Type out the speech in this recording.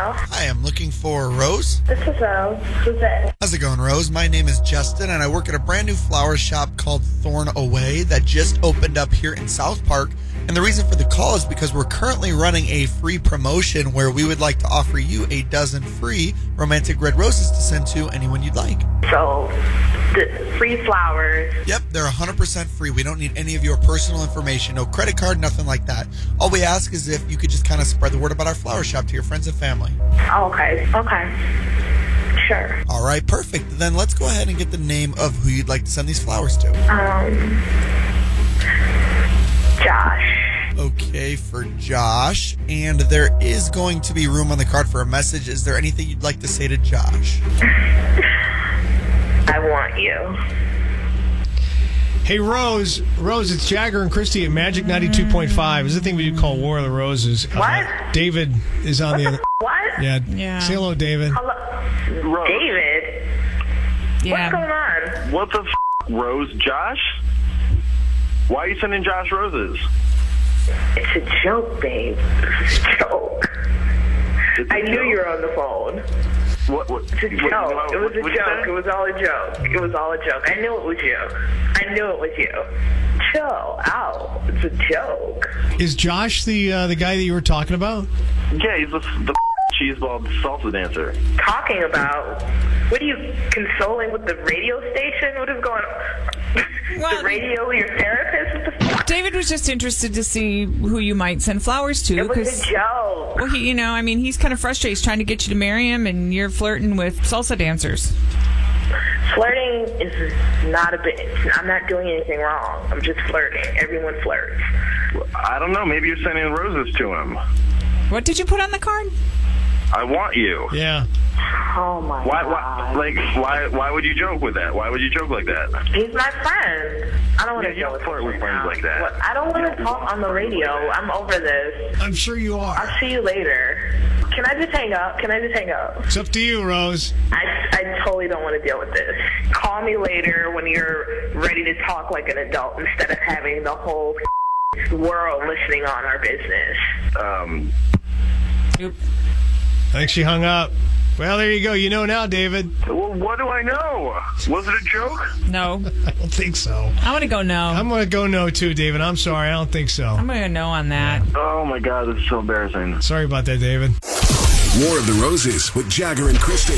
Hello? Hi, I'm looking for Rose. This is Rose. Who's it? How's it going, Rose? My name is Justin, and I work at a brand new flower shop called Thorn Away that just opened up here in South Park. And the reason for the call is because we're currently running a free promotion where we would like to offer you a dozen free romantic red roses to send to anyone you'd like. So, the free flowers. Yep, they're 100% free. We don't need any of your personal information, no credit card, nothing like that. All we ask is if you could just kind of spread the word about our flower shop to your friends and family. Okay. Sure. All right, perfect. Then let's go ahead and get the name of who you'd like to send these flowers to. Josh. Okay, for Josh. And there is going to be room on the card for a message. Is there anything you'd like to say to Josh? I want you. Hey, Rose, it's Jagger and Christy at Magic 92.5. This is the thing we do call War of the Roses. What? David is on the other. What? Yeah. Say hello, David. Hello? Rose. David? Yeah. What's going on? What the Rose? Josh? Why are you sending Josh roses? It's a joke, babe. It's a joke. I knew you were on the phone. What? It's a joke. It was a joke. It was all a joke. It was all a joke. I knew it was you. Chill out. It's a joke. Is Josh the guy that you were talking about? Yeah, he's the cheeseball salsa dancer. Talking about? What are you consoling with the radio station? What is going on? The radio, your therapist? What the fuck? David was just interested to see who you might send flowers to. It was a joke. Well, he's kind of frustrated. He's trying to get you to marry him, and you're flirting with salsa dancers. Flirting is not a bit. I'm not doing anything wrong. I'm just flirting. Everyone flirts. I don't know. Maybe you're sending roses to him. What did you put on the card? I want you. Yeah. Oh my God. Why would you joke with that? Why would you joke like that? He's my friend. I don't want to you don't flirt with friends now. like that. What? I don't want to talk on the radio. I'm over this. I'm sure you are. I'll see you later. Can I just hang up? It's up to you, Rose. I totally don't want to deal with this. Call me later when you're ready to talk like an adult instead of having the whole world listening on our business. Oop. I think she hung up. Well, there you go. You know now, David. Well, what do I know? Was it a joke? No. I don't think so. I want to go no. I'm going to go no, too, David. I'm sorry. I don't think so. I'm going to go no on that. Oh, my God. This is so embarrassing. Sorry about that, David. War of the Roses with Jagger and Christy.